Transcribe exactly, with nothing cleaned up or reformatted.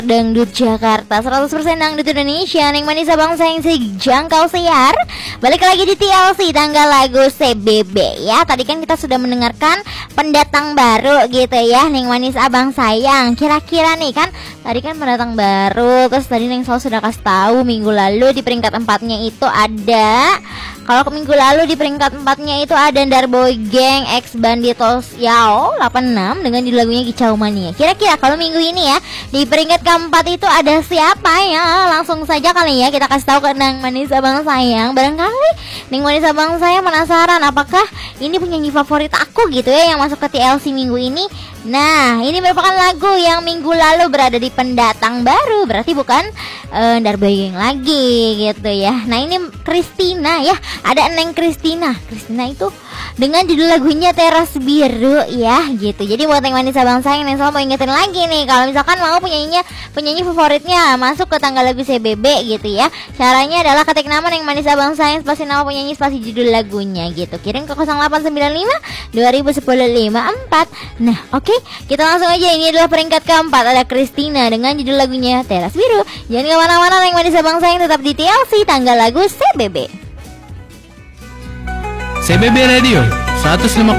Dangdut Jakarta, seratus persen Dangdut Indonesia, Neng Manis Abang Sayang sejangkau siar. Balik lagi di T L C Tanggal Lagu C B B ya. Tadi kan kita sudah mendengarkan pendatang baru gitu ya, Neng Manis Abang Sayang. Kira-kira nih kan, tadi kan pendatang baru. Terus tadi Neng Sol sudah kasih tahu minggu lalu di peringkat empatnya itu ada. Kalau ke minggu lalu di peringkat empatnya itu ada Darboy Gang X Banditos Yao delapan enam dengan di lagunya Kicau Mania. Kira-kira kalau minggu ini ya di peringkat keempat itu ada siapa ya? Langsung saja kali ya kita kasih tahu ke Neng Manis Abang Sayang. Barangkali Neng Manis Abang Sayang penasaran apakah ini penyanyi favorit aku gitu ya yang masuk ke T L C minggu ini. Nah, ini merupakan lagu yang minggu lalu berada di pendatang baru, berarti bukan uh, Darboy Gang lagi gitu ya. Nah, ini Christina ya, ada Neng Christina. Christina itu dengan judul lagunya Teras Biru ya gitu. Jadi buat Neng Manis Abang Sayang, Neng selalu mau ingetin lagi nih, kalau misalkan mau penyanyinya penyanyi favoritnya masuk ke tanggal lagu C B B gitu ya. Caranya adalah ketik nama Neng Manis Abang Sayang spasi nama penyanyi spasi judul lagunya gitu. Kirim ke nol delapan sembilan lima dua nol satu nol lima empat. Nah, oke, okay, kita langsung aja. Ini adalah peringkat keempat, ada Christina dengan judul lagunya Teras Biru. Jangan kemana-mana, Neng Manis Abang Sayang tetap di T L C Tanggal Lagu C B B. C B B Radio seratus lima